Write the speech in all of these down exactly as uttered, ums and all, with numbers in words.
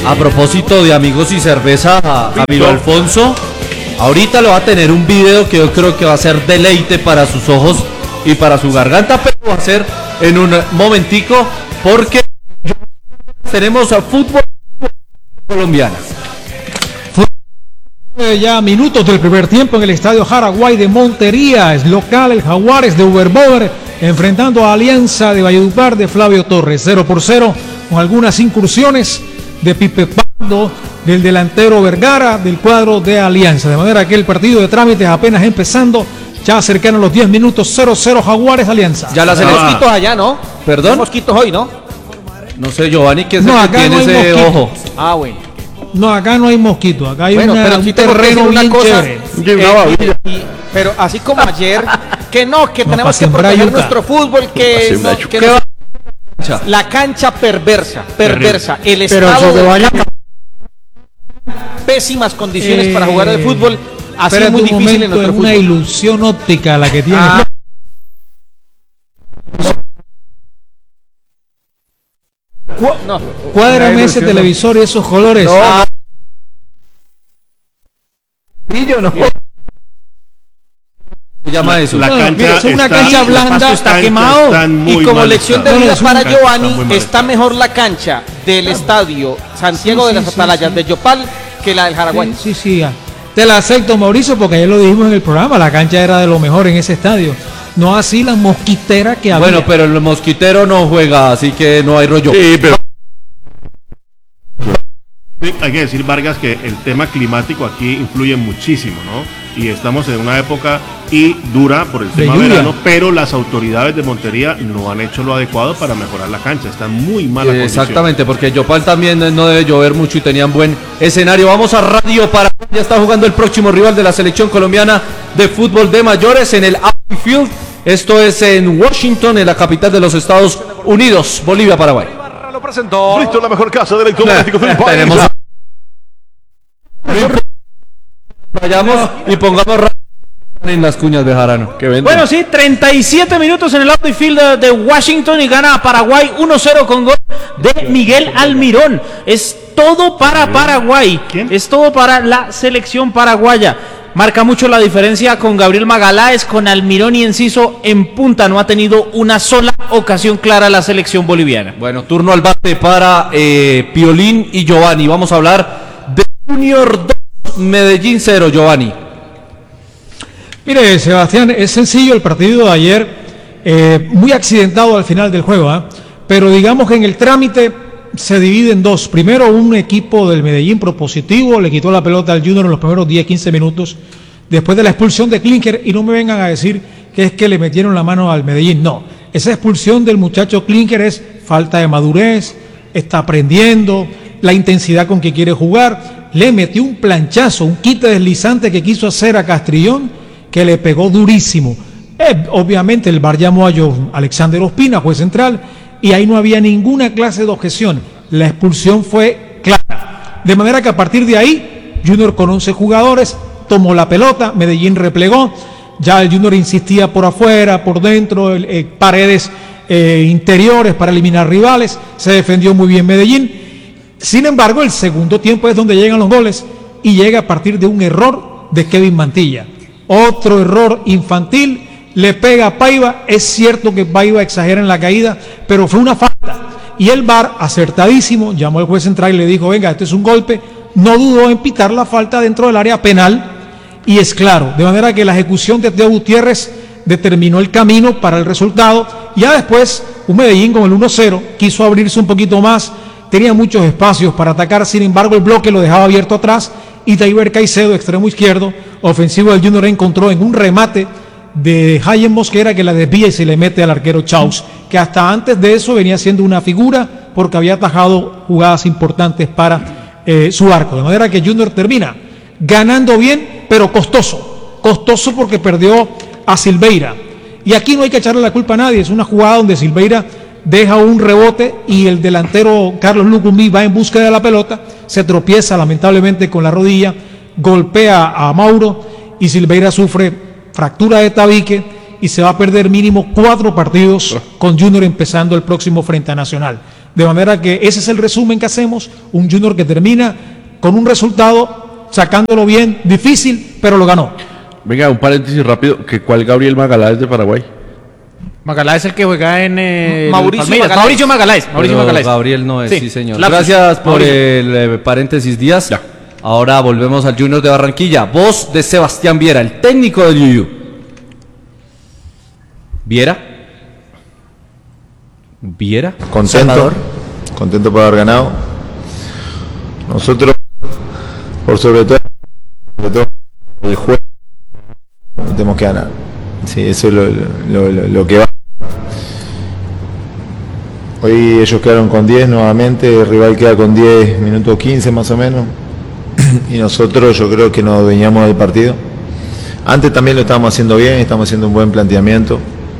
A propósito de amigos y cerveza, Camilo Alfonso, ahorita lo va a tener un video que yo creo que va a ser deleite para sus ojos y para su garganta, pero va a ser en un momentico porque tenemos a fútbol colombiano. Ya minutos del primer tiempo en el estadio Jaraguay de Montería. Es local el Jaguares de Uberbover enfrentando a Alianza de Valledupar de Flavio Torres. Cero por cero con algunas incursiones de Pipe Pardo, del delantero Vergara, del cuadro de Alianza. De manera que el partido de trámites apenas empezando, ya cercano a los diez minutos. Cero cero Jaguares Alianza. Ya las Ah. mosquitos allá, ¿no? ¿Perdón? Hay mosquitos hoy, ¿no? No sé, Giovanni, ¿qué es No, el que acá tiene no hay ese mosquito. ojo? Ah, bueno. No, acá no hay mosquito, acá hay Bueno, una, pero un sí tengo que decir terreno una bien cosa, chévere. eh, y- y- pero así como ayer, que no, que No, tenemos pa' que sembrar proteger yuca. nuestro fútbol, que, no, que ¿Qué no- va? la cancha perversa, perversa, el Pero estado eso que de vaya- pésimas condiciones Eh, para jugar al fútbol, así Espérate muy un difícil en momento, nuestro es una fútbol. ilusión óptica la que tiene. Ah. Cu- no, Cuádrame ese televisor y esos colores. no, Ah, ¿Qué llama eso? La No, cancha mira, es una está- cancha blanda, las está canchas quemado. están muy y como mal lección de estado. No, vida es un- para Las canchas Giovanni, están muy mal está mejor la cancha del estadio Santiago Sí, de las sí, sí, Atalayas sí. de Yopal que la del Jaraguay. sí, sí, sí, ah. Te la acepto, Mauricio, porque ayer lo dijimos en el programa, la cancha era de lo mejor en ese estadio. No así la mosquitera que había. Bueno, pero el mosquitero no juega, así que no hay rollo. Sí, pero Sí, hay que decir, Vargas, que el tema climático aquí influye muchísimo, ¿no? Y estamos en una época y dura por el De tema lluvia. verano, pero las autoridades de Montería no han hecho lo adecuado para mejorar la cancha. Está en muy mala condición. Exactamente, porque en Yopal también eh, no debe llover mucho y tenían buen escenario. Vamos a Radio Paraguay, ya está jugando el próximo rival de la selección colombiana de fútbol de mayores en el Audi Field. Esto es en Washington, en la capital de los Estados Unidos, Bolivia, Paraguay. Lo presentó. Listo, la mejor casa de electrodomésticos del país. Tenemos vayamos y pongamos radio en las cuñas de Jarano. Que venden. Bueno, sí, treinta y siete minutos en el Audi Field de, de Washington y gana Paraguay uno cero con gol de Miguel Almirón. Es todo para Paraguay. ¿Quién? Es todo para la selección paraguaya. Marca mucho la diferencia con Gabriel Magaláes, con Almirón y Enciso en punta. No ha tenido una sola ocasión clara la selección boliviana. Bueno, turno al bate para eh, Piolín y Giovanni. Vamos a hablar de Junior dos, Medellín cero, Giovanni. Mire, Sebastián, es sencillo el partido de ayer, eh, muy accidentado al final del juego, ¿eh? Pero digamos que en el trámite se divide en dos. Primero, un equipo del Medellín propositivo, le quitó la pelota al Junior en los primeros diez, quince minutos, después de la expulsión de Klinker, y no me vengan a decir que es que le metieron la mano al Medellín, no. Esa expulsión del muchacho Klinker es falta de madurez, está aprendiendo, la intensidad con que quiere jugar, le metió un planchazo, un quite deslizante que quiso hacer a Castrillón, que le pegó durísimo. Eh, obviamente el V A R llamó a John Alexander Ospina, juez central, y ahí no había ninguna clase de objeción. La expulsión fue clara. De manera que a partir de ahí, Junior con once jugadores tomó la pelota, Medellín replegó, ya el Junior insistía por afuera, por dentro, eh, paredes eh, interiores para eliminar rivales, se defendió muy bien Medellín. Sin embargo, el segundo tiempo es donde llegan los goles y llega a partir de un error de Kevin Mantilla. Otro error infantil, le pega a Paiva. Es cierto que Paiva exagera en la caída, pero fue una falta. Y el V A R, acertadísimo, llamó al juez central y le dijo, venga, este es un golpe. No dudó en pitar la falta dentro del área penal y es claro. De manera que la ejecución de Teo Gutiérrez determinó el camino para el resultado. Ya después, un Medellín con el uno cero quiso abrirse un poquito más, tenía muchos espacios para atacar, sin embargo el bloque lo dejaba abierto atrás y Daiber Caicedo, extremo izquierdo, ofensivo del Junior, encontró en un remate de Jayen Mosquera que la desvía y se le mete al arquero Chaus, que hasta antes de eso venía siendo una figura porque había atajado jugadas importantes para eh, su arco. De manera que Junior termina ganando bien, pero costoso, costoso porque perdió a Silveira. Y aquí no hay que echarle la culpa a nadie, es una jugada donde Silveira deja un rebote y el delantero Carlos Lucumí va en búsqueda de la pelota, se tropieza lamentablemente con la rodilla, golpea a Mauro y Silveira sufre fractura de tabique y se va a perder mínimo cuatro partidos con Junior empezando el próximo frente a Nacional. De manera que ese es el resumen que hacemos, un Junior que termina con un resultado, sacándolo bien, difícil, pero lo ganó. Venga, un paréntesis rápido, que ¿cuál Gabriel Magaláes de Paraguay? Magaláes es el que juega en eh, Mauricio Palmeiras. Magaláes. Mauricio Magaláes. Mauricio Pero Magaláes. Gabriel no es, sí, Sí, señor. lápiz. Gracias por Mauricio. el eh, paréntesis, Díaz. Ya. Ahora volvemos al Junior de Barranquilla. Voz de Sebastián Viera, el técnico del Yuyu. Viera. Viera. Contento, Salvador. contento por haber ganado. Nosotros, por sobre todo, sobre todo el juego, tenemos que ganar. Sí, eso es lo, lo, lo, lo que va. Hoy ellos quedaron con diez nuevamente, el rival queda con diez minutos quince más o menos. Y nosotros yo creo que nos adueñamos del partido. Antes también lo estábamos haciendo bien, estamos haciendo un buen planteamiento.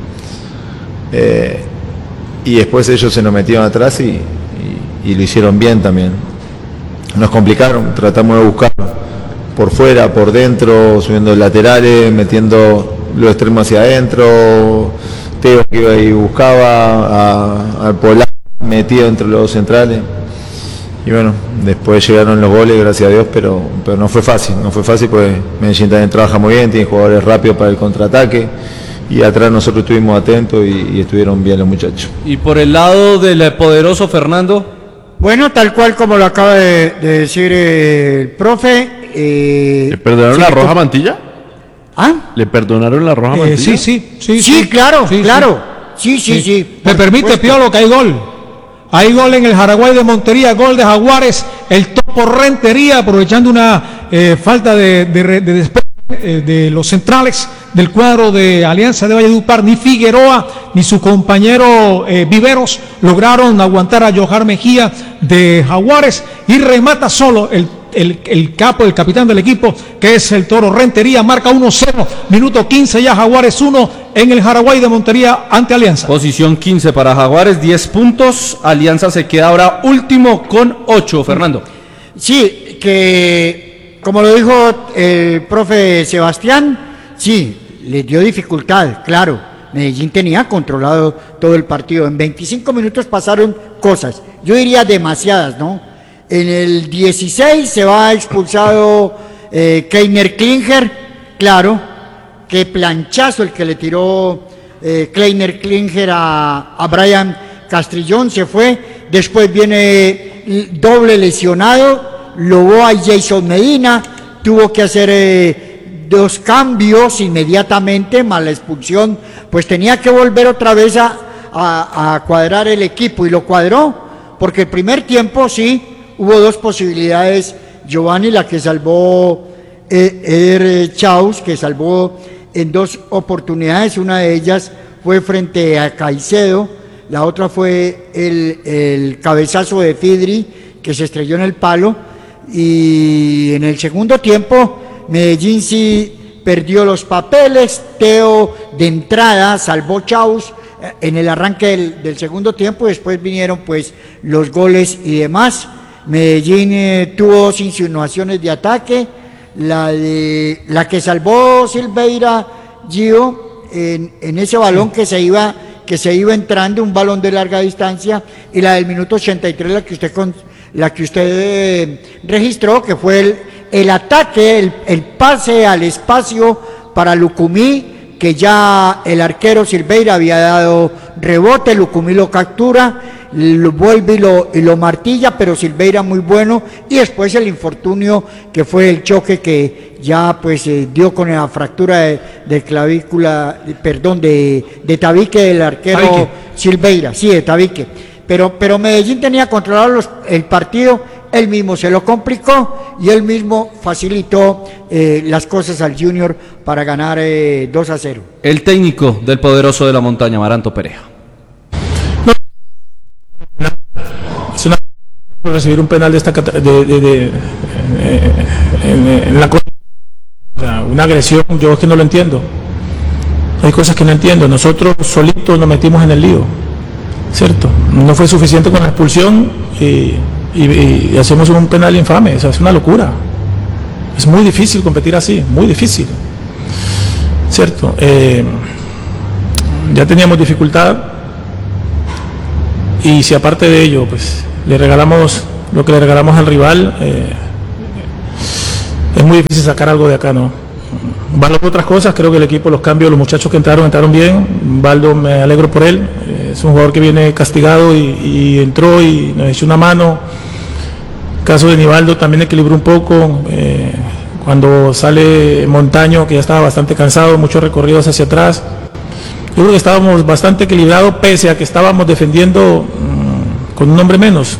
Eh, y después ellos se nos metieron atrás y, y, y lo hicieron bien también. Nos complicaron, tratamos de buscar por fuera, por dentro, subiendo laterales, metiendo los extremos hacia adentro. Teo que iba y buscaba al Polar metido entre los dos centrales. Y bueno, después llegaron los goles, gracias a Dios, pero, pero no fue fácil, no fue fácil porque Medellín también trabaja muy bien, tiene jugadores rápidos para el contraataque. Y atrás nosotros estuvimos atentos y, y estuvieron bien los muchachos. Y por el lado del poderoso Fernando. Bueno, tal cual como lo acaba de, de decir eh, el profe. Eh, ¿Le perdonaron sí, la roja to- mantilla? ¿Ah? ¿Le perdonaron la roja Eh, mantilla? sí, sí, sí, Sí, claro, sí, claro. Sí, sí, sí. sí. por Me permite, supuesto. Piolo, que hay gol. Hay gol en el Jaraguay de Montería, gol de Jaguares, el Topo Rentería, aprovechando una eh, falta de, de, re- de despeje eh, de los centrales del cuadro de Alianza de Valledupar. Ni Figueroa ni su compañero eh, Viveros lograron aguantar a Johar Mejía de Jaguares y remata solo el El, el capo, el capitán del equipo, que es el Toro Rentería, marca uno cero, minuto quince ya, Jaguares uno en el Jaraguay de Montería ante Alianza. Posición quince para Jaguares, diez puntos. Alianza se queda ahora último con ocho. Fernando. Sí, que como lo dijo el profe Sebastián, sí, le dio dificultad, claro. Medellín tenía controlado todo el partido. En veinticinco minutos pasaron cosas, yo diría demasiadas, ¿no? En el dieciséis se va expulsado eh, Kleiner Klinger, claro, qué planchazo el que le tiró eh, Kleiner Klinger a, a Brian Castrillón, se fue. Después viene doble lesionado, Loboa y Jason Medina, tuvo que hacer eh, dos cambios inmediatamente, más la expulsión, pues tenía que volver otra vez a, a, a cuadrar el equipo y lo cuadró, porque el primer tiempo sí, hubo dos posibilidades, Giovanni, la que salvó eh, Eder Chaus, que salvó en dos oportunidades, una de ellas fue frente a Caicedo, la otra fue el, el cabezazo de Fidri, que se estrelló en el palo, y en el segundo tiempo Medellín sí perdió los papeles. Teo de entrada salvó Chaus eh, en el arranque del, del segundo tiempo, después vinieron pues los goles y demás. Medellín eh, tuvo dos insinuaciones de ataque, la de la que salvó Silveira Gio en, en ese balón que se iba que se iba entrando, un balón de larga distancia, y la del minuto ochenta y tres, la que usted con, la que usted eh, registró, que fue el, el ataque, el, el pase al espacio para Lucumí, que ya el arquero Silveira había dado rebote, Lucumí lo captura, lo vuelve y lo, y lo martilla, pero Silveira muy bueno, y después el infortunio que fue el choque que ya pues eh, dio con la fractura de, de clavícula, perdón, de, de tabique del arquero Tabique. Silveira, sí, de tabique, pero, pero Medellín tenía controlado los, el partido, él mismo se lo complicó y él mismo facilitó eh, las cosas al Junior para ganar eh, dos a cero. El técnico del poderoso de la montaña, Maranto Perea. Es una recibir un penal de esta cata- de, de, de, eh, en, en la cosa, o sea, una agresión, yo es que no lo entiendo. Hay cosas que no entiendo. Nosotros solitos nos metimos en el lío, ¿cierto? No fue suficiente con la expulsión y, y, y hacemos un penal infame. O sea, es una locura. Es muy difícil competir así, muy difícil, ¿cierto? Eh, ya teníamos dificultad y si aparte de ello, pues le regalamos lo que le regalamos al rival, eh, es muy difícil sacar algo de acá, ¿no? Valdo por otras cosas, creo que el equipo, los cambios, los muchachos que entraron, entraron bien. Valdo, me alegro por él, eh, es un jugador que viene castigado y, y entró y nos echó una mano. El caso de Nivaldo también equilibró un poco, eh, cuando sale Montaño, que ya estaba bastante cansado, muchos recorridos hacia atrás. Yo creo que estábamos bastante equilibrados, pese a que estábamos defendiendo mmm, con un hombre menos.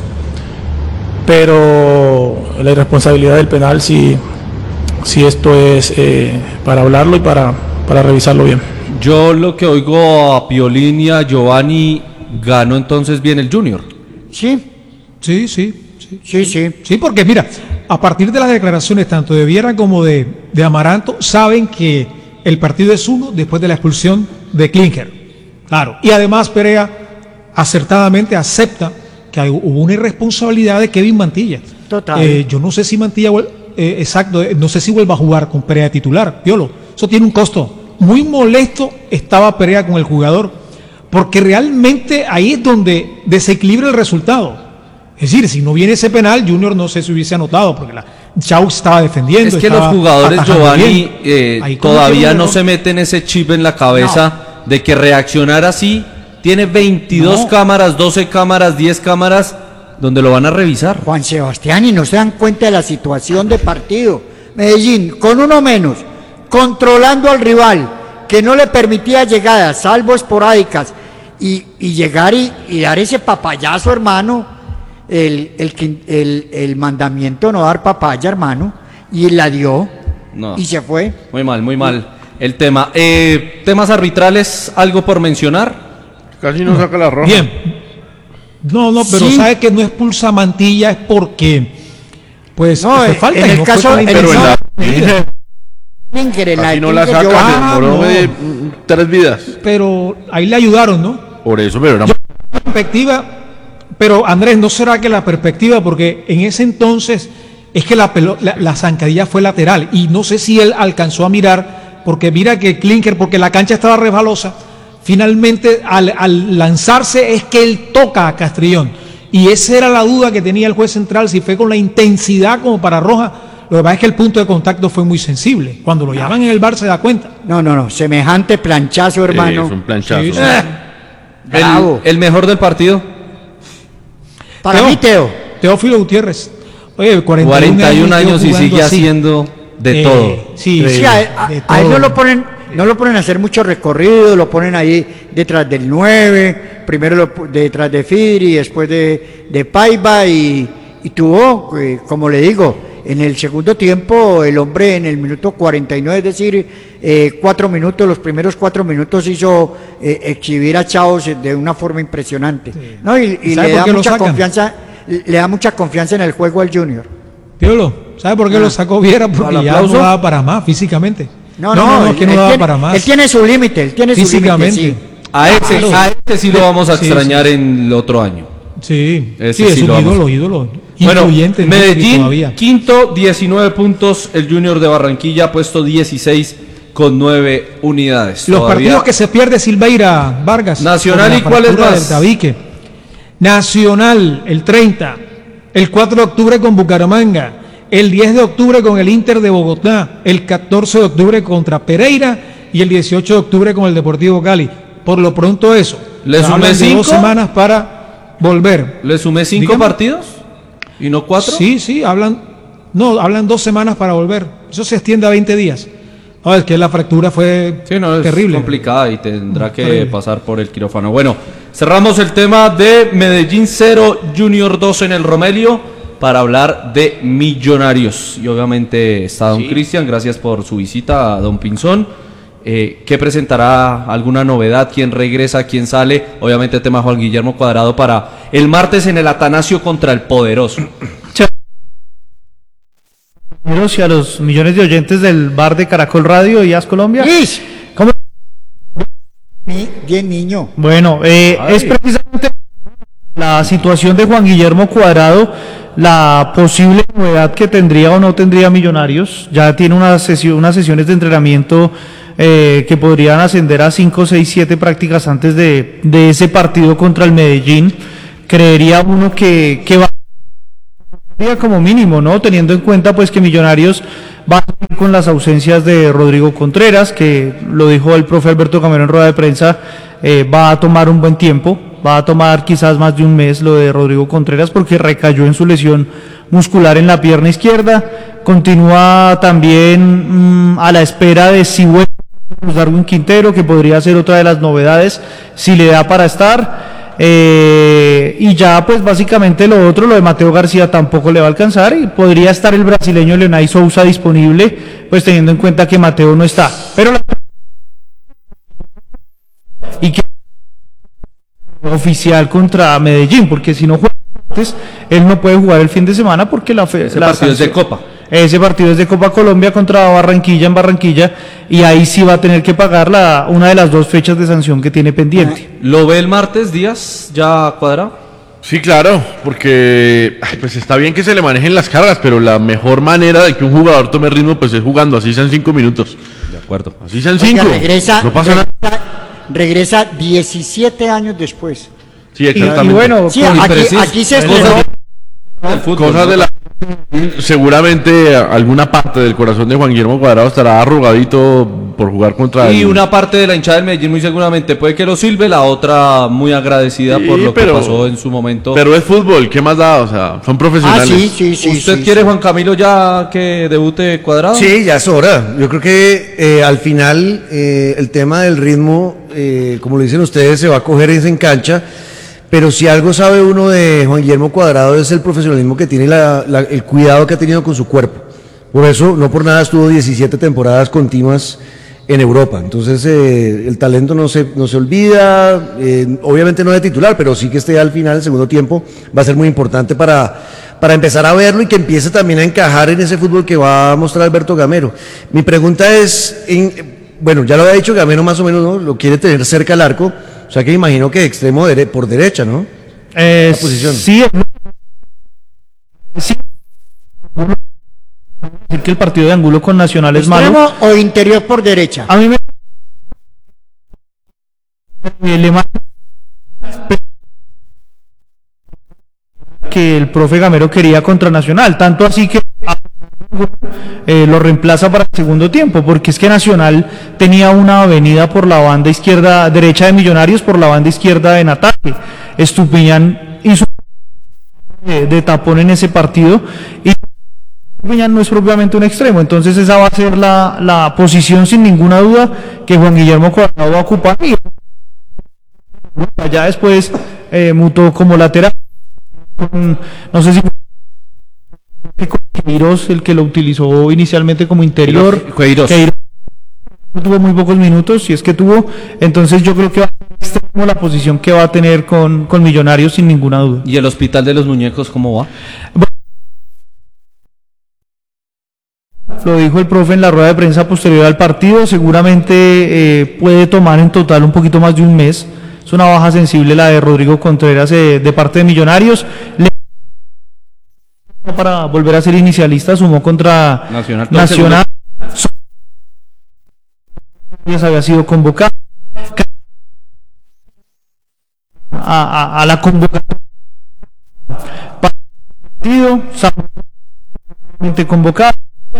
Pero la irresponsabilidad del penal sí, sí esto es eh, para hablarlo y para, para revisarlo bien. Yo lo que oigo a Piolín y a Giovanni, ganó entonces bien el Junior. Sí, Sí, sí, sí. sí, sí. Sí, porque mira, a partir de las declaraciones tanto de Viera como de, de Amaranto, saben que el partido es uno después de la expulsión de Klinger. Claro. Y además Perea acertadamente acepta que hay, hubo una irresponsabilidad de Kevin Mantilla. Total. Eh, yo no sé si Mantilla, eh, exacto, eh, no sé si vuelva a jugar con Perea de titular, Piolo. Eso tiene un costo. Muy molesto estaba Perea con el jugador, porque realmente ahí es donde desequilibra el resultado. Es decir, si no viene ese penal, Junior no sé si hubiese anotado, porque la Chaux estaba defendiendo. Es que los jugadores, Giovanni, eh, todavía no se meten ese chip en la cabeza no. de que reaccionar así. Tiene veintidós no. cámaras, doce cámaras, diez cámaras, donde lo van a revisar. Juan Sebastián, y no se dan cuenta de la situación de partido. Medellín, con uno menos, controlando al rival, que no le permitía llegadas, salvo esporádicas, y, y llegar y, y dar ese papayazo, hermano, el, el, el, el mandamiento no dar papaya, hermano, y la dio, no. y se fue. Muy mal, muy mal el tema. Eh, temas arbitrales, ¿algo por mencionar? Casi no saca la roja. Bien. No, no, pero sí. sabe que no expulsa a Mantilla es porque, pues, no, fue falta. En el no caso, en pero en la, en Casi no la saca, ah, se demoró no. de tres vidas. Pero ahí le ayudaron, ¿no? Por eso, pero era... Yo, perspectiva, pero Andrés, ¿no será que la perspectiva, porque en ese entonces es que la, pelo, la, la zancadilla fue lateral y no sé si él alcanzó a mirar, porque mira que Klinger, porque la cancha estaba resbalosa, finalmente al, al lanzarse es que él toca a Castrillón y esa era la duda que tenía el juez central, si fue con la intensidad como para roja. Lo que pasa es que el punto de contacto fue muy sensible, cuando lo llaman en el bar se da cuenta. No, no, no, semejante planchazo, hermano. Sí, es un planchazo. Sí, sí. Eh, el, el mejor del partido. Para Teo, mí, Teo. Teófilo Gutiérrez. Oye, cuarenta y uno, cuarenta y uno años y sigue así. haciendo de Eh, todo. Sí, Sí, sí, a, a- de a él todo. no lo ponen, no lo ponen a hacer mucho recorrido, lo ponen ahí detrás del nueve, primero lo pu- detrás de Fidri, después de, de Paiva y, y tuvo, eh, como le digo, en el segundo tiempo el hombre en el minuto cuarenta y nueve, es decir, eh, cuatro minutos, los primeros cuatro minutos hizo eh, exhibir a Chaos de una forma impresionante, ¿no? Y, y ¿Sabe le por da qué lo mucha sacan? confianza, le da mucha confianza en el juego al Junior. Piolo, ¿sabe por qué Ah. lo sacó Viera? Porque ¿Al ya no aplauso? daba para más físicamente. No, no, es que no él daba tiene- para más. Él tiene su límite, él tiene su límite, Físicamente. sí. A ese, Claro. a ese sí lo vamos a Sí, extrañar sí. en el otro año. Sí, Ese sí, es sí un lo vamos. ídolo, ídolo. Bueno, Influyente en México Medellín, todavía. quinto, diecinueve puntos. El Junior de Barranquilla ha puesto dieciséis con nueve unidades. Los Todavía- partidos que se pierde Silveira Vargas. Nacional, por la ¿y cuáles fractura más? del tabique. Nacional, el treinta. El cuatro de octubre con Bucaramanga. El diez de octubre con el Inter de Bogotá. El catorce de octubre contra Pereira. Y el dieciocho de octubre con el Deportivo Cali. Por lo pronto eso. ¿Le Se sumé hablan de cinco? dos semanas para volver. ¿Le sumé cinco Dígame. partidos? ¿Y no cuatro? Sí, sí, hablan, no, hablan dos semanas para volver. Eso se extiende a veinte días. No, es que la fractura fue Sí, no, es terrible. complicada y tendrá que Terrible. pasar por el quirófano. Bueno, cerramos el tema de Medellín cero, Junior dos en el Romelio para hablar de Millonarios. Y obviamente está don Cristian, gracias por su visita a don Pinzón. Eh, ¿Qué presentará? ¿Alguna novedad? ¿Quién regresa? ¿Quién sale? Obviamente tema Juan Guillermo Cuadrado para el martes en el Atanasio contra el Poderoso. Y a los millones de oyentes del bar de Caracol Radio y As Colombia. Luis, ¿Cómo? mi- bien niño. Bueno, eh, es precisamente la situación de Juan Guillermo Cuadrado, la posible novedad que tendría o no tendría Millonarios. Ya tiene una sesión, unas sesiones de entrenamiento eh, que podrían ascender a cinco, seis, siete prácticas antes de, de ese partido contra el Medellín. creería uno que, que va como mínimo, ¿no? Teniendo en cuenta pues que Millonarios va a seguir con las ausencias de Rodrigo Contreras, que lo dijo el profe Alberto Gamero en rueda de prensa, eh, va a tomar un buen tiempo, va a tomar quizás más de un mes lo de Rodrigo Contreras porque recayó en su lesión muscular en la pierna izquierda. Continúa también mmm, a la espera de si vuelve Darwin Quintero, que podría ser otra de las novedades si le da para estar. Eh, y ya pues básicamente lo otro, lo de Mateo García tampoco le va a alcanzar y podría estar el brasileño Leonay Sousa disponible, pues teniendo en cuenta que Mateo no está, pero la... y que oficial contra Medellín, porque si no juega antes, él no puede jugar el fin de semana porque la fe, ese la partido sanción, es de Copa. Ese partido es de Copa Colombia contra Barranquilla en Barranquilla y ahí sí va a tener que pagar la, una de las dos fechas de sanción que tiene pendiente. ¿Lo ve el martes, Díaz, ya cuadrado? Sí, claro, porque ay, pues está bien que se le manejen las cargas, pero la mejor manera de que un jugador tome ritmo pues es jugando, así sean cinco minutos. De acuerdo. Así sean Oiga, cinco. regresa, no pasa regresa, nada. regresa diecisiete años después. Sí, exactamente. Y bueno, Sí, con- aquí, aquí se estrenó. Cosas de la... Seguramente alguna parte del corazón de Juan Guillermo Cuadrado estará arrugadito por jugar contra Y el... una parte de la hinchada del Medellín muy seguramente puede que lo silbe, la otra muy agradecida Sí, por lo pero- que pasó en su momento. Pero es fútbol, ¿qué más da? O sea, son Ah, profesionales. sí, sí, sí. ¿Usted sí, quiere, sí. Juan Camilo, ya que debute Cuadrado? Sí, ya es hora. Yo creo que eh, al final eh, el tema del ritmo, eh, como lo dicen ustedes, se va a coger es en cancha. Pero si algo sabe uno de Juan Guillermo Cuadrado es el profesionalismo que tiene, la, la, el cuidado que ha tenido con su cuerpo. Por eso, no por nada estuvo diecisiete temporadas continuas en Europa. Entonces, eh, el talento no se, no se olvida, eh, obviamente no de titular, pero sí que esté al final, el segundo tiempo, va a ser muy importante para, para empezar a verlo y que empiece también a encajar en ese fútbol que va a mostrar Alberto Gamero. Mi pregunta es, en, bueno, ya lo había dicho Gamero más o menos, ¿no? Lo quiere tener cerca al arco. O sea que imagino que extremo dere por derecha, ¿no? Eh, La posición. sí, sí. Decir que el partido de Angulo con Nacional es malo. ¿Extremo o interior por derecha? A mí me eh, le manda que el profe Gamero quería contra Nacional, tanto así que eh, lo reemplaza para el segundo tiempo, porque es que Nacional tenía una avenida por la banda izquierda, derecha de Millonarios, por la banda izquierda en ataque. Estupiñán hizo de, de tapón en ese partido y Estupiñán no es propiamente un extremo, entonces esa va a ser la, la posición sin ninguna duda que Juan Guillermo Cuadrado va a ocupar. Y allá después eh, mutó como lateral, no sé si Queiroz el que lo utilizó inicialmente como interior. Queiroz. Queiroz tuvo muy pocos minutos, si es que tuvo, entonces yo creo que va a ser como la posición que va a tener con, con Millonarios sin ninguna duda. ¿Y el Hospital de los Muñecos cómo va? Lo dijo el profe en la rueda de prensa posterior al partido, seguramente eh, puede tomar en total un poquito más de un mes. Es una baja sensible la de Rodrigo Contreras eh, de parte de Millonarios. Le para volver a ser inicialista, sumó contra Nacional. Nacional. Ya había sido convocado a, a, a la convocatoria partido, convocado.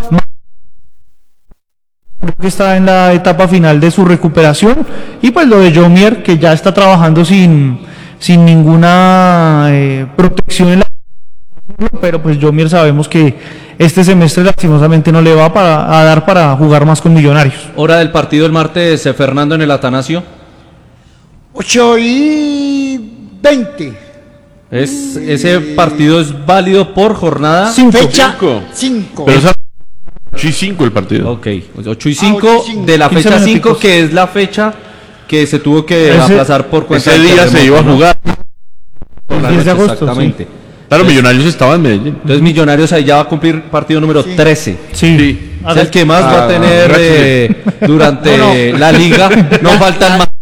Creo que está en la etapa final de su recuperación y pues lo de Jomier, que ya está trabajando sin, sin ninguna eh, protección en la... pero pues Jomier sabemos que este semestre lastimosamente no le va para, a dar para jugar más con Millonarios. Hora del partido el martes, eh, Fernando, en el Atanasio. ocho y veinte. Es, ese partido es válido por jornada. Cinco. Fecha Cinco. cinco. Pero es a ocho y cinco el partido. Ok, ocho y Ah, cinco ocho y cinco. de la quince fecha cinco, minuticos. que es la fecha que se tuvo que Ese- aplazar por cuenta Ese del día se terremoto, iba a ¿no? jugar. El diez de agosto, Exactamente. Claro, Millonarios estaba en Medellín. Entonces Millonarios ahí ya va a cumplir partido número trece. Sí. Sí. Es el que más va a Ah, tener gracias. eh, durante No, no. la liga. No faltan más.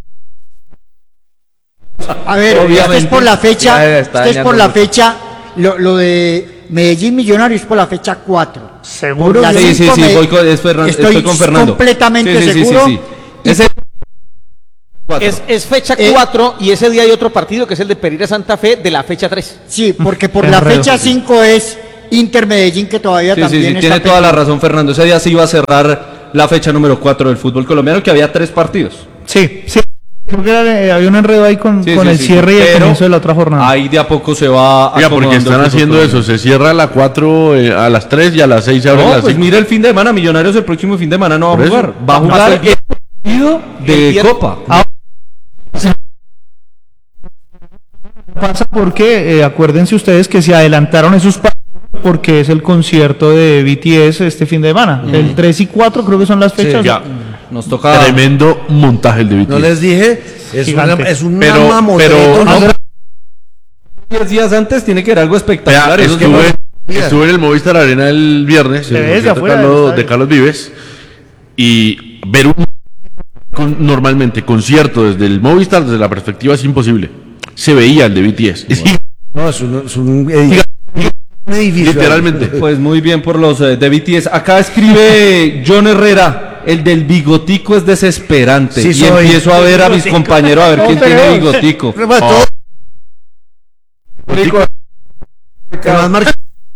A ver, esto es Obviamente, por la fecha, ya está esto es por la dañando fecha, lo, lo de Medellín Millonarios es por la fecha cuatro. ¿Seguro? La Sí, sí, cinco sí, me- voy con, es Fernan- estoy estoy con Fernando. completamente Sí, sí, sí, seguro. sí, sí. Ese Es, es fecha Eh, cuatro y ese día hay otro partido que es el de Pereira Santa Fe de la fecha tres. Sí, porque por la fecha cinco es Inter Medellín, que todavía Sí, también sí, sí, está tiene toda la pendiente. razón, Fernando. Ese día se iba a cerrar la fecha número cuatro del fútbol colombiano, que había tres partidos. Sí, sí. Creo que era, eh, había un enredo ahí con, Sí, con sí, el sí, cierre y el pero comienzo de la otra jornada. Ahí de a poco se va Oiga, porque acomodando están el fútbol haciendo colombiano. eso, se cierra a las cuatro, eh, a las tres y a las seis se abre No, las pues cinco. mira el fin de semana, Millonarios el próximo fin de semana no va a Por eso. jugar. Va a Ah, jugar hasta el partido de el Copa. Ah, pasa porque eh, acuérdense ustedes que se adelantaron esos partidos porque es el concierto de B T S este fin de semana. Mm. El tres y cuatro creo que son las fechas. Ya. Nos toca. Tremendo montaje el de B T S. No les dije, es una, Gigante. es una Pero- mamotreto, pero- ¿no? diez días antes tiene que ver algo Vea, espectacular. Eso es estuve, que- estuve en el Movistar Arena el viernes, Se en el ve desde concierto afuera del Carlos- estadio. de Carlos Vives, y ver un con- normalmente concierto desde el Movistar, desde la perspectiva es imposible. Se veía el de B T S. No, es un, es un edificio. Un edificio. Literalmente. Pues muy bien por los eh, de B T S. Acá escribe John Herrera, el del bigotico es desesperante. Sí, y soy. empiezo a ver a mis compañeros a ver quién tiene bigotico. Pero, bueno, todo- que más marca-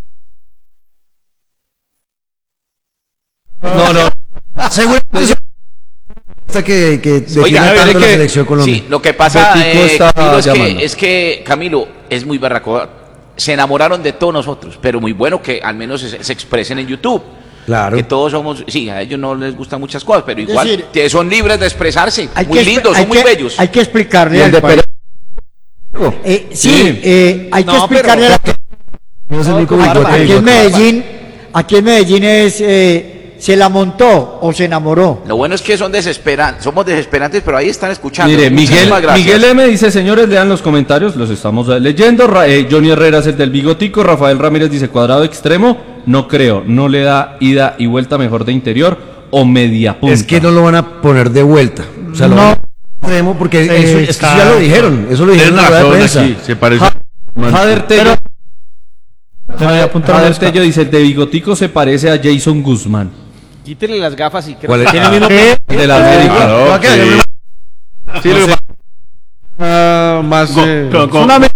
No, no. Seguramente hasta que, que defienda Oiga, tanto mire la que- selección Colombia. Sí, lo que pasa, Betico eh, está Camilo, es, llamando. que, es que Camilo es muy berraco. Se enamoraron de todos nosotros, pero muy bueno que al menos se, se expresen en YouTube. Claro. Que todos somos, sí, a ellos no les gustan muchas cosas, pero igual decir, que son libres de expresarse. Hay Muy que, lindos, hay son muy que- bellos. Hay que explicarle Y el al de país. Eh, sí, Sí. eh, hay que No, explicarle pero- a la No es el único con bigote barba. que Aquí en bigote. Medellín, aquí en Medellín es, eh, se la montó o se enamoró. Lo bueno es que son desesperantes, somos desesperantes, pero ahí están escuchando. Mire, Miguel, Muchísimas gracias. Miguel M dice, señores, lean los comentarios, los estamos eh, leyendo. Ra- eh, Johnny Herrera es el del bigotico. Rafael Ramírez dice, cuadrado extremo, no creo, no le da ida y vuelta mejor de interior o media punta. Es que no lo van a poner de vuelta. O sea, lo No. van a extremo porque Sí, eso, es que está- eso ya lo dijeron. Eso lo dijeron en la rueda de razón prensa. aquí, se parece. Jader Tello, Se me había apuntado Jader la Tello dice, el de bigotico se parece a Jason Guzmán. Quítele las gafas y creo ¿Cuál que es? tiene el mismo. ¿Qué? De la América. Claro, Va a quedar sí. en Sí, lo que pasa- ah, más eh, Con- con- Una me-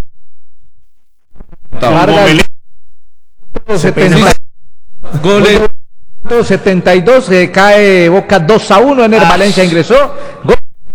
Goles. setenta y dos, eh, cae Boca dos a uno, Ener Valencia ingresó. Gol.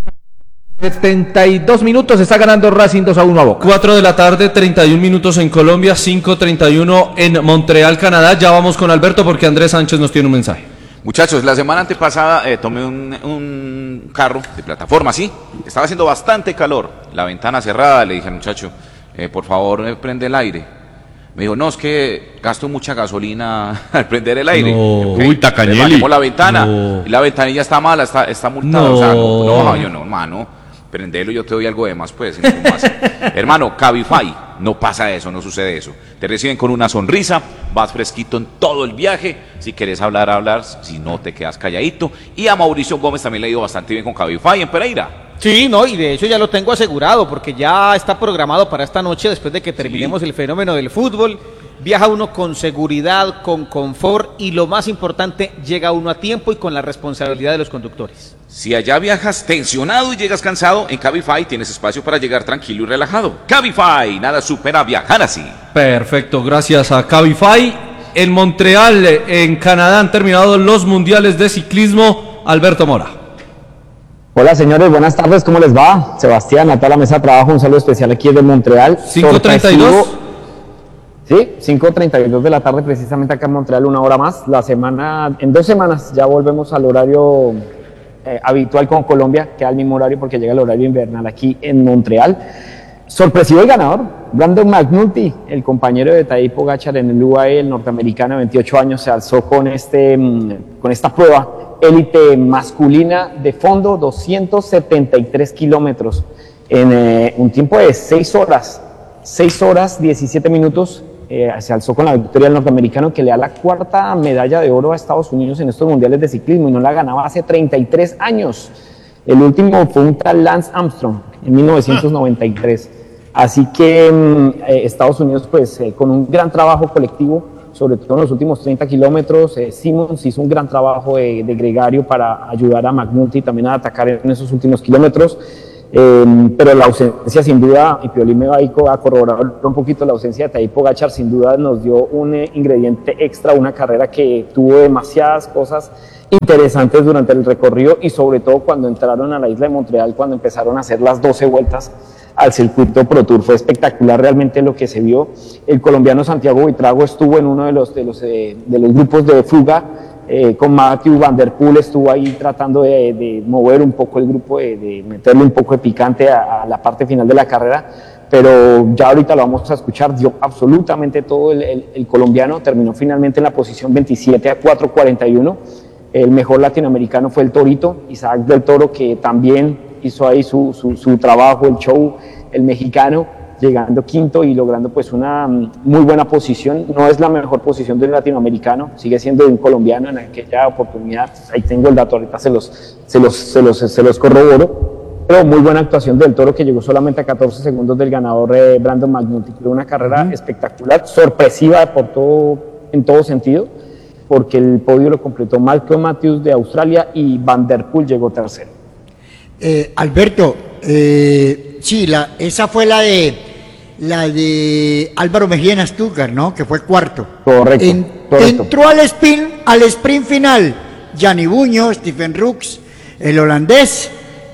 setenta y dos minutos, está ganando Racing dos a uno a Boca. cuatro de la tarde, treinta y un minutos en Colombia, cinco treinta y uno en Montreal, Canadá. Ya vamos con Alberto porque Andrés Sánchez nos tiene un mensaje. Muchachos, la semana antepasada eh, tomé un, un carro de plataforma, ¿sí? Estaba haciendo bastante calor, la ventana cerrada, le dije al muchacho, eh, por favor, eh, prende el aire. Me dijo, no, es que gasto mucha gasolina al prender el aire. No. Ok, Uy, Tacañeli. le bajemos la ventana, No. y la ventanilla está mala, está, está multada. No. O sea, no, no, yo no, hermano, prendelo, yo te doy algo de más, pues. sin ningún más. Hermano, Cabify, no pasa eso, no sucede eso. Te reciben con una sonrisa, vas fresquito en todo el viaje. Si quieres hablar, hablar, si no te quedas calladito. Y a Mauricio Gómez también le ha ido bastante bien con Cabify en Pereira. Sí, no, y de hecho ya lo tengo asegurado porque ya está programado para esta noche después de que terminemos el fenómeno del fútbol. Viaja uno con seguridad, con confort y lo más importante, llega uno a tiempo y con la responsabilidad de los conductores. Si allá viajas tensionado y llegas cansado, en Cabify tienes espacio para llegar tranquilo y relajado. Cabify, nada supera viajar así. Perfecto, gracias a Cabify. En Montreal, eh, en Canadá, han terminado los mundiales de ciclismo. Alberto Mora. Hola señores, buenas tardes, ¿cómo les va? Sebastián, a toda la mesa de trabajo, un saludo especial aquí desde Montreal. cinco treinta y dos. Sorpresivo. Sí, cinco treinta y dos de la tarde, precisamente acá en Montreal, una hora más. La semana, en dos semanas ya volvemos al horario eh, habitual con Colombia, que al mismo horario porque llega el horario invernal aquí en Montreal. Sorpresivo el ganador, Brandon McNulty, el compañero de Tadej Pogačar en el U A E, el norteamericano de veintiocho años, se alzó con, este, con esta prueba élite masculina de fondo, doscientos setenta y tres kilómetros, en eh, un tiempo de seis horas, seis horas, diecisiete minutos. Eh, se alzó con la victoria del norteamericano que le da la cuarta medalla de oro a Estados Unidos en estos mundiales de ciclismo y no la ganaba hace treinta y tres años. El último fue un tal Lance Armstrong en mil novecientos noventa y tres. Así que eh, Estados Unidos, pues, eh, con un gran trabajo colectivo, sobre todo en los últimos treinta kilómetros, eh, Simmons hizo un gran trabajo de, de gregario para ayudar a McNulty también a atacar en esos últimos kilómetros. Eh, pero la ausencia sin duda, y Piolín me va a corroborar un poquito, la ausencia de Tadej Pogačar sin duda nos dio un eh, ingrediente extra, una carrera que tuvo demasiadas cosas interesantes durante el recorrido y sobre todo cuando entraron a la isla de Montreal, cuando empezaron a hacer las doce vueltas al circuito Pro Tour. Fue espectacular realmente lo que se vio. El colombiano Santiago Buitrago estuvo en uno de los, de los, eh, de los grupos de fuga, Eh, con Mathieu Van Der Poel estuvo ahí tratando de, de mover un poco el grupo, de, de meterle un poco de picante a, a la parte final de la carrera, pero ya ahorita lo vamos a escuchar, dio absolutamente todo el, el, el colombiano, terminó finalmente en la posición veintisiete a cuatro cuarenta y uno, el mejor latinoamericano fue el Torito, Isaac del Toro, que también hizo ahí su, su, su trabajo, el show, el mexicano, llegando quinto y logrando pues una muy buena posición. No es la mejor posición del latinoamericano, sigue siendo de un colombiano en aquella oportunidad, ahí tengo el dato, ahorita se los, se los, se los, se los corroboro, pero muy buena actuación del Toro, que llegó solamente a catorce segundos del ganador eh, Brandon McNulty. Fue una carrera uh-huh. espectacular, sorpresiva por todo, en todo sentido, porque el podio lo completó Malcolm Matthews de Australia y Van Der Poel llegó tercero. Eh, Alberto, eh, sí, la, esa fue la de la de Álvaro Mejía en Stuttgart, ¿no? Que fue cuarto. Correcto, en, correcto. Entró al sprint, al sprint final Gianni Buño, Stephen Rooks, el holandés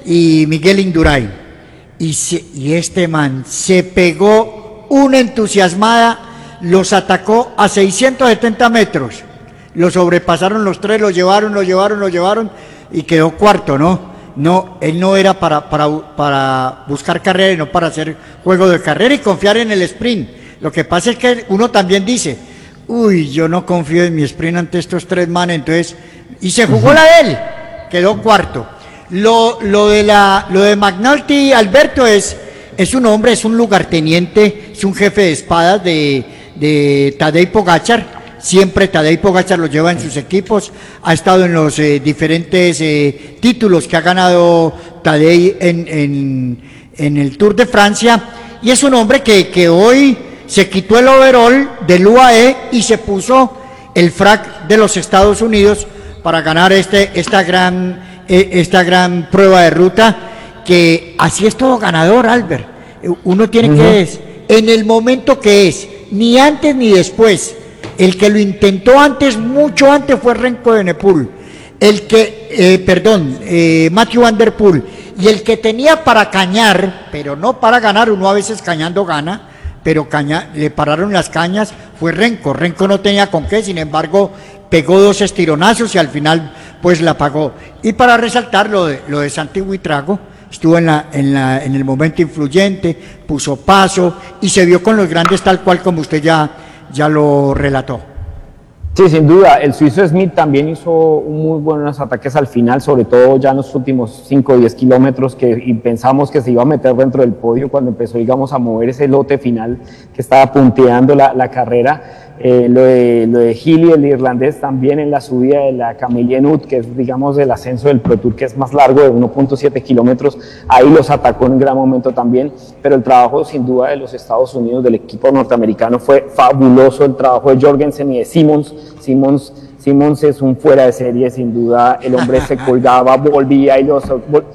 y Miguel Indurain. Y, se, y este man se pegó una entusiasmada, los atacó a seiscientos setenta metros, lo sobrepasaron los tres, lo llevaron, lo llevaron, lo llevaron y quedó cuarto, ¿no? No, él no era para, para, para buscar carrera y no para hacer juego de carrera y confiar en el sprint. Lo que pasa es que uno también dice, uy, yo no confío en mi sprint ante estos tres manes, entonces, y se jugó la de él, quedó cuarto. Lo, lo de la, lo de McNulty, Alberto, es, es un hombre, es un lugarteniente, es un jefe de espadas de, de Tadej Pogačar. Siempre Tadej Pogačar lo lleva en sus equipos, ha estado en los eh, diferentes eh, títulos que ha ganado Tadej en, en, en el Tour de Francia, y es un hombre que, que hoy se quitó el overall del U A E y se puso el frac de los Estados Unidos para ganar este, esta, gran, eh, esta gran prueba de ruta, que así es todo ganador, Albert. Uno tiene uh-huh. que es, en el momento que es, ni antes ni después. El que lo intentó antes, mucho antes, fue Remco Evenepoel. El que, eh, perdón, eh, Mathieu Van Der Poel. Y el que tenía para cañar, pero no para ganar, uno a veces cañando gana, pero caña, le pararon las cañas, fue Remco. Remco no tenía con qué, sin embargo, pegó dos estironazos y al final, pues la pagó. Y para resaltar lo de, lo de Santi Buitrago, estuvo en, la, en, la, en el momento influyente, puso paso y se vio con los grandes tal cual como usted ya... ya lo relató. Sí, sin duda, el suizo Smith también hizo muy buenos ataques al final, sobre todo ya en los últimos cinco o diez kilómetros, que y pensamos que se iba a meter dentro del podio cuando empezó, digamos, a mover ese lote final que estaba punteando la, la carrera. Eh, lo de, lo de Healy, el irlandés, también en la subida de la Camille Nut, que es, digamos, el ascenso del Pro Tour, que es más largo, de uno punto siete kilómetros, ahí los atacó en un gran momento también, pero el trabajo sin duda de los Estados Unidos, del equipo norteamericano, fue fabuloso. El trabajo de Jorgensen y de Simmons. Simmons Simmons es un fuera de serie, sin duda. El hombre se colgaba, volvía y los...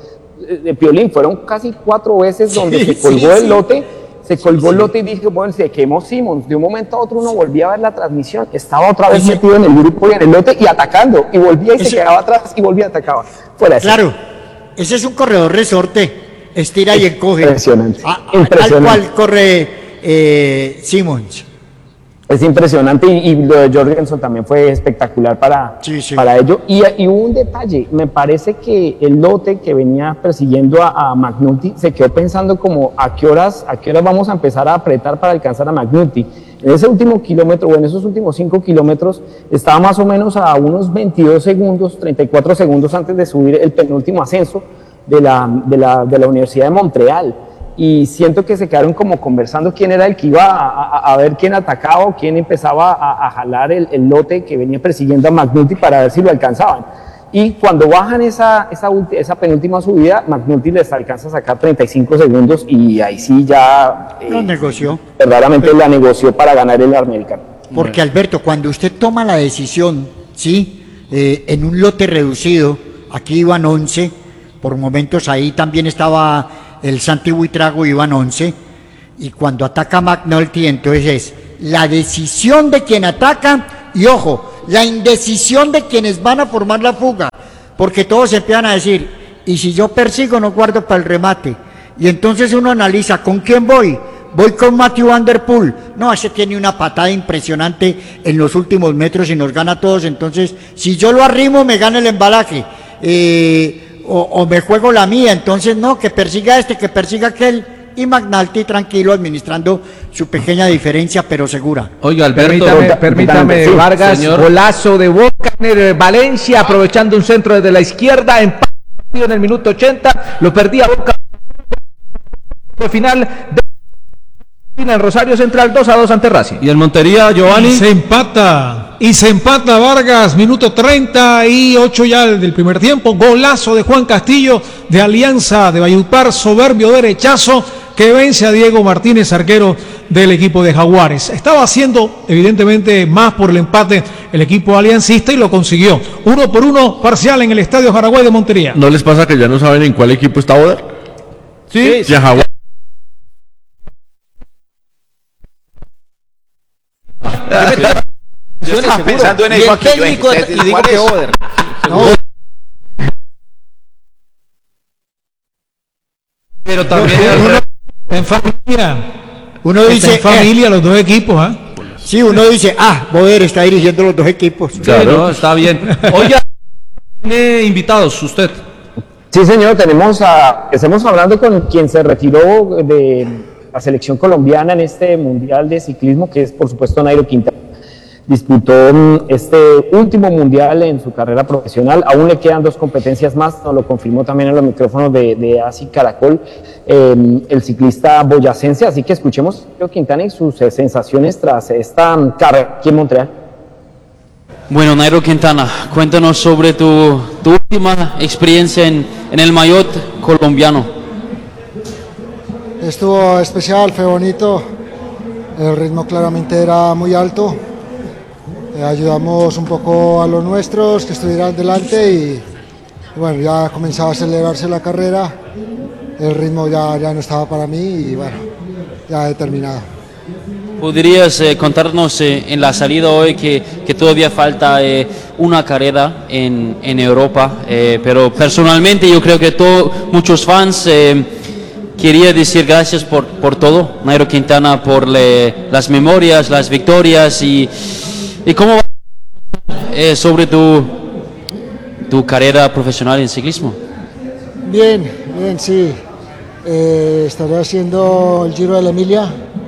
De Piolín, fueron casi cuatro veces donde sí, se colgó sí, el sí. lote. Se colgó el lote y dije, bueno, se quemó Simmons. De un momento a otro uno volvía a ver la transmisión, estaba otra vez Ese... metido en el grupo y en el lote y atacando, y volvía y Ese... se quedaba atrás y volvía y atacaba. Fuera claro, ese es un corredor resorte, estira y encoge. Impresionante. A, a, impresionante. Al cual corre eh, Simmons. Es impresionante, y, y lo de Jorgensen también fue espectacular para, sí, sí. para ello. Y, y hubo un detalle, me parece que el lote que venía persiguiendo a, a McNulty se quedó pensando como a qué horas, a qué horas vamos a empezar a apretar para alcanzar a McNulty. En ese último kilómetro, o en esos últimos cinco kilómetros, estaba más o menos a unos veintidós segundos, treinta y cuatro segundos antes de subir el penúltimo ascenso de la, de la, de la Universidad de Montreal. Y siento que se quedaron como conversando quién era el que iba a, a, a ver quién atacaba o quién empezaba a, a jalar el, el lote que venía persiguiendo a McNulty para ver si lo alcanzaban. Y cuando bajan esa, esa, esa penúltima subida, McNulty les alcanza a sacar treinta y cinco segundos y ahí sí ya... Eh, lo negoció. Verdaderamente Pero, la negoció para ganar el americano. Porque Alberto, cuando usted toma la decisión, ¿sí? Eh, en un lote reducido, aquí iban once, por momentos ahí también estaba... el Santi Buitrago iban once, y cuando ataca McNulty, entonces es la decisión de quien ataca y, ojo, la indecisión de quienes van a formar la fuga, porque todos empiezan a decir, y si yo persigo no guardo para el remate, y entonces uno analiza, ¿con quién voy? Voy con Matthew Van Der Poel, no, ese tiene una patada impresionante en los últimos metros y nos gana a todos, entonces si yo lo arrimo me gana el embalaje, eh, o, o me juego la mía, entonces no, que persiga este, que persiga aquel, y McNulty tranquilo administrando su pequeña diferencia pero segura. Oiga, Alberto, permítame, permítame Sí, Vargas, señor. golazo de Boca en el Valencia, aprovechando un centro desde la izquierda, empate en el minuto ochenta, lo perdía Boca final de en Rosario Central, dos a dos ante Racing. Y el Montería, Giovanni. Y se empata, y se empata Vargas, minuto treinta y ocho ya del primer tiempo, golazo de Juan Castillo de Alianza de Valledupar, soberbio derechazo que vence a Diego Martínez, arquero del equipo de Jaguares. Estaba haciendo evidentemente más por el empate el equipo aliancista y lo consiguió. Uno por uno parcial en el Estadio Jaraguay de Montería. ¿No les pasa que ya no saben en cuál equipo está Boder? Sí, Ya Jaguar. Yo estaba pensando en Y eso el aquí. yo, técnico de- entonces, y digo ¿cuál que es? Oder. Pero también Uno está en familia. Uno Está dice, en familia los dos equipos, ¿ah? Sí, uno dice, ah, Boder está dirigiendo los dos equipos. Claro, no, está bien. Oiga, tiene invitados usted. Sí, señor, tenemos a, estamos hablando con quien se retiró de la selección colombiana en este Mundial de Ciclismo, que es por supuesto Nairo Quintana. Disputó mm, este último Mundial en su carrera profesional, aún le quedan dos competencias más, nos lo confirmó también en los micrófonos de, de A S I Caracol, eh, el ciclista boyacense, así que escuchemos a Nairo Quintana y sus eh, sensaciones tras esta mm, carrera aquí en Montreal. Bueno, Nairo Quintana, cuéntanos sobre tu, tu última experiencia en, en el maillot colombiano. Estuvo especial, fue bonito, el ritmo claramente era muy alto, eh, ayudamos un poco a los nuestros que estuvieran delante y, y bueno, ya comenzaba a acelerarse la carrera, el ritmo ya, ya no estaba para mí y bueno, ya he terminado. ¿Podrías eh, contarnos eh, en la salida hoy que, que todavía falta eh, una carrera en, en Europa? Eh, pero personalmente yo creo que todo, muchos fans eh, quería decir gracias por, por todo, Nairo Quintana, por le, las memorias, las victorias y, y cómo va eh, sobre tu, tu carrera profesional en ciclismo. Bien, bien, sí, eh, estaré haciendo el Giro de la Emilia,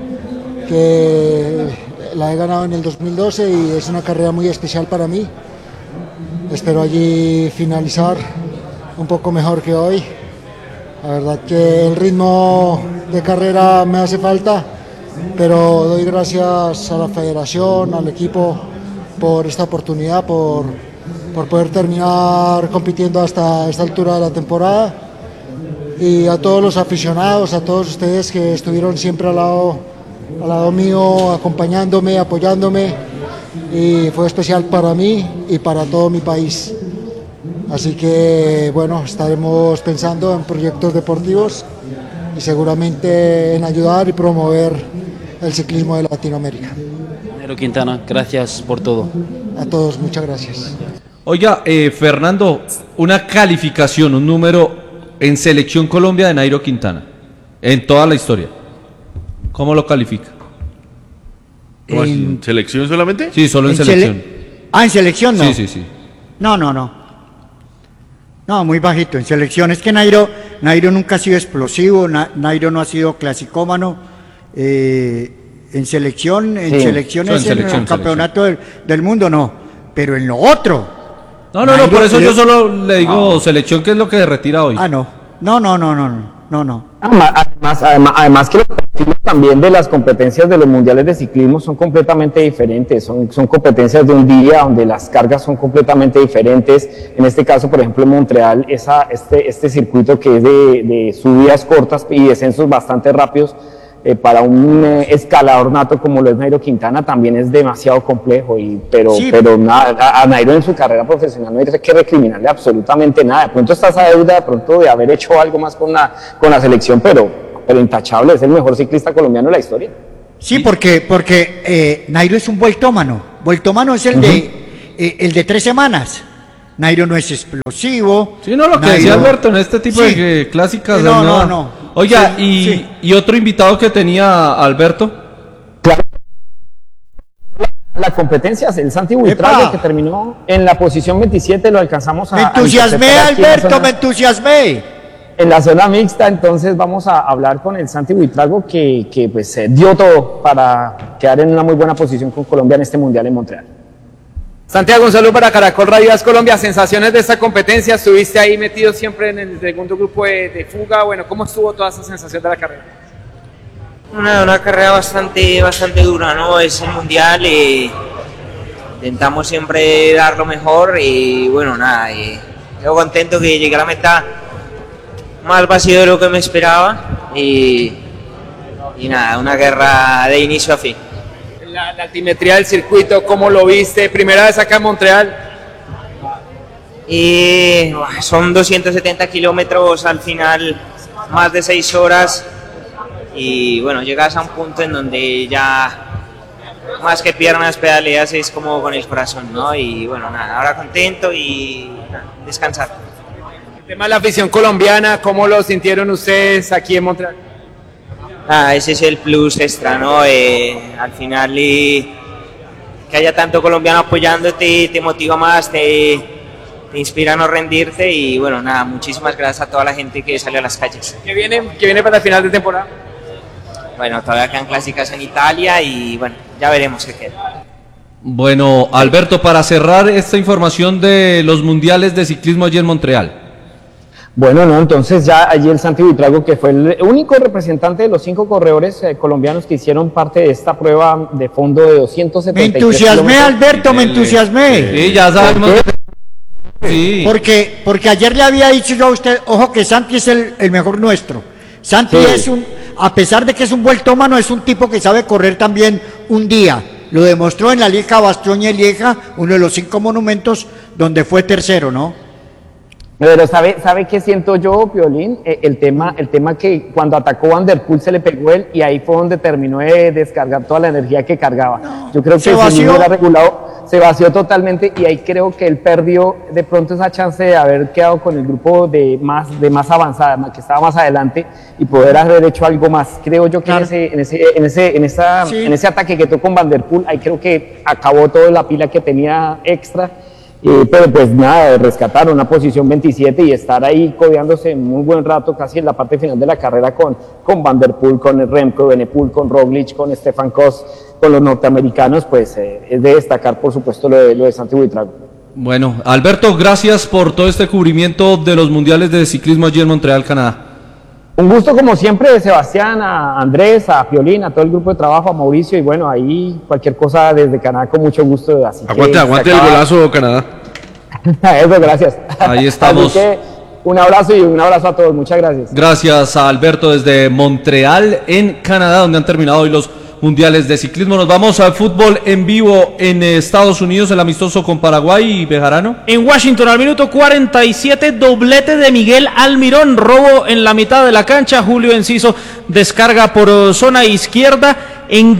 que la he ganado en el dos mil doce y es una carrera muy especial para mí. Espero allí finalizar un poco mejor que hoy. La verdad que el ritmo de carrera me hace falta, pero doy gracias a la federación, al equipo por esta oportunidad, por, por poder terminar compitiendo hasta esta altura de la temporada, y a todos los aficionados, a todos ustedes que estuvieron siempre al lado al lado mío, acompañándome, apoyándome, y fue especial para mí y para todo mi país. Así que bueno, estaremos pensando en proyectos deportivos y seguramente en ayudar y promover el ciclismo de Latinoamérica. Nairo Quintana, gracias por todo. A todos, muchas gracias. Oiga, eh, Fernando, una calificación, un número en Selección Colombia de Nairo Quintana, en toda la historia. ¿Cómo lo califica? ¿Cómo así? ¿En selección solamente? Sí, solo en, ¿En selección. sele- Ah, en selección no. Sí, sí, sí. No, no, no. No, muy bajito. En selección es que Nairo, Nairo nunca ha sido explosivo, Na- Nairo no ha sido clasicómano. Eh, en selección, en Sí, selección solo es en en selección, el campeonato del, del mundo, no. Pero en lo otro. No, no, no, Nairo- por eso yo le- solo le digo No. selección, que es lo que se retira hoy. Ah, no. No, no, no, no, no, no, no. Además, además, además que los partidos también de las competencias de los mundiales de ciclismo son completamente diferentes, son, son competencias de un día donde las cargas son completamente diferentes. En este caso, por ejemplo, en Montreal, esa, este, este circuito que es de, de subidas cortas y descensos bastante rápidos, eh, para un eh, escalador nato como lo es Nairo Quintana también es demasiado complejo, y, pero, Sí. pero nada, a, a Nairo en su carrera profesional no hay que recriminarle absolutamente nada. De pronto está esa deuda de pronto de haber hecho algo más con la, con la selección, pero, pero intachable, es el mejor ciclista colombiano de la historia. Sí, porque, porque eh, Nairo es un vueltómano. Vueltómano es el, de, eh, el de tres semanas. Nairo no es explosivo. Sí, no, lo que Nairo- decía Alberto en este tipo Sí. de eh, clásicas. Sí, no, de no, nada. no. Oiga, Sí, y, sí. y otro invitado que tenía Alberto. La competencia es el Santi Buitrago, ¡Epa! que terminó en la posición veintisiete, lo alcanzamos a... Me a entusiasmé, interceptar aquí en la Alberto, zona- me entusiasmé. En la zona mixta, entonces vamos a hablar con el Santi Buitrago, que, que pues eh, dio todo para quedar en una muy buena posición con Colombia en este Mundial en Montreal. Santiago, un saludo para Caracol Radio Colombia. Sensaciones de esta competencia, estuviste ahí metido siempre en el segundo grupo de, de fuga. Bueno, ¿cómo estuvo toda esa sensación de la carrera? Una, una carrera bastante, bastante dura, ¿no? Es el mundial, eh, intentamos siempre dar lo mejor y bueno, nada, eh, yo contento que llegué a la meta más vacío de lo que me esperaba y, y nada, una guerra de inicio a fin. La, la altimetría del circuito, ¿cómo lo viste? Primera vez acá en Montreal. Y buah, son doscientos setenta kilómetros al final, más de seis horas y bueno, llegas a un punto en donde ya más que piernas pedaleas es como con el corazón, ¿no? Y bueno, nada, ahora contento y nada, descansar. El tema de la afición colombiana, ¿cómo lo sintieron ustedes aquí en Montreal? Ah, ese es el plus extra, ¿no? Eh, al final y que haya tanto colombiano apoyándote te motiva más, te, te inspira a no rendirte y bueno, nada, muchísimas gracias a toda la gente que salió a las calles. ¿Qué viene, qué viene para el final de temporada? Bueno, todavía quedan clásicas en Italia y bueno, ya veremos qué queda. Bueno, Alberto, para cerrar esta información de los mundiales de ciclismo allí en Montreal. Bueno, no, entonces ya allí el Santi Buitrago, que fue el único representante de los cinco corredores eh, colombianos que hicieron parte de esta prueba de fondo de doscientos setenta y Me tres entusiasmé, kilómetros. Alberto, me entusiasmé. Sí, ya sabemos. Sí. Porque, porque ayer le había dicho yo a usted, ojo que Santi es el, el mejor nuestro. Santi Sí. es un, a pesar de que es un vueltómano, es un tipo que sabe correr también un día. Lo demostró en la Lieja Bastogne Lieja, uno de los cinco monumentos donde fue tercero, ¿no? Pero ¿sabe, sabe qué siento yo, Piolín? Eh, el tema, el tema que cuando atacó Van der Poel se le pegó él y ahí fue donde terminó de descargar toda la energía que cargaba. Yo creo que Se si vació. no era regulado, se vació totalmente y ahí creo que él perdió de pronto esa chance de haber quedado con el grupo de más, de más avanzada, que estaba más adelante y poder haber hecho algo más. Creo yo que en, ese, en, ese, en, ese, en, esa, Sí. en ese ataque que tocó con Van der Poel, ahí creo que acabó toda la pila que tenía extra. Eh, pero pues nada, rescatar una posición veintisiete y estar ahí codeándose muy buen rato, casi en la parte final de la carrera con, con Van der Poel, con el Remco Evenepoel, con Roglic, con Stefan Kos, con los norteamericanos, pues eh, es de destacar por supuesto lo de, lo de Santi Buitrago. Bueno, Alberto, gracias por todo este cubrimiento de los mundiales de ciclismo allí en Montreal, Canadá. Un gusto como siempre de Sebastián, a Andrés, a Piolín, a todo el grupo de trabajo, a Mauricio y bueno, ahí cualquier cosa desde Canadá con mucho gusto. Así Aguante, que aguante se el acaba- golazo, Canadá. Eso, gracias. Ahí estamos. Así que un abrazo y un abrazo a todos, muchas gracias. Gracias a Alberto desde Montreal, en Canadá, donde han terminado hoy los mundiales de ciclismo. Nos vamos al fútbol en vivo en Estados Unidos, el amistoso con Paraguay y Bejarano. En Washington, al minuto cuarenta y siete, doblete de Miguel Almirón, robo en la mitad de la cancha. Julio Enciso descarga por zona izquierda, en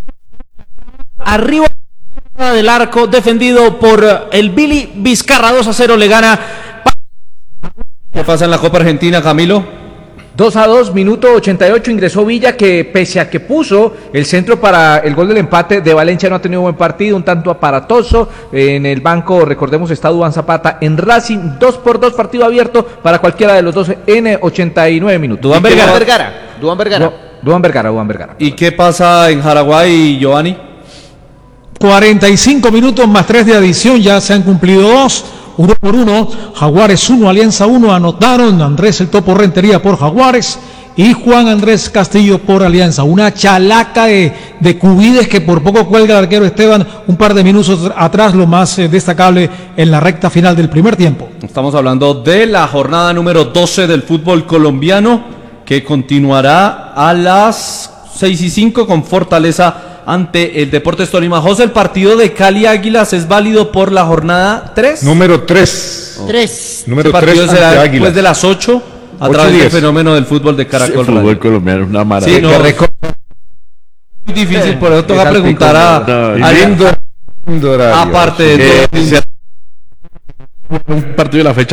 arriba del arco, defendido por el Billy Vizcarra. Dos a cero le gana. ¿Qué pasa en la Copa Argentina, Camilo? dos a dos, minuto ochenta y ocho, ingresó Villa, que pese a que puso el centro para el gol del empate de Valencia, no ha tenido buen partido, un tanto aparatoso. En el banco, recordemos, está Duván Zapata en Racing, dos por dos, partido abierto para cualquiera de los dos en ochenta y nueve minutos. Duván Vergara. Vergara. Duván Vergara. Du- Duván Vergara, Duván Vergara. ¿Y qué pasa en Paraguay, Giovanni? cuarenta y cinco minutos más tres de adición, ya se han cumplido dos, uno por uno. Jaguares uno, Alianza uno, anotaron Andrés el Topo Rentería por Jaguares y Juan Andrés Castillo por Alianza. Una chalaca de, de cubides que por poco cuelga el arquero Esteban un par de minutos atrás, lo más eh, destacable en la recta final del primer tiempo. Estamos hablando de la jornada número doce del fútbol colombiano, que continuará a las seis y cinco con Fortaleza ante el Deportes Tolima. José, el partido de Cali Águilas es válido por la jornada tres. Número tres. Tres. Número Este partido tres será ante después Águilas. de las ocho a Ocho través del diez. fenómeno del fútbol de Caracol El fútbol Radio. colombiano es una maravilla. Sí, no, muy difícil, por eso toca preguntar a, No, a- lindo, lindo horario. aparte de Eh, todo. se- un partido de la fecha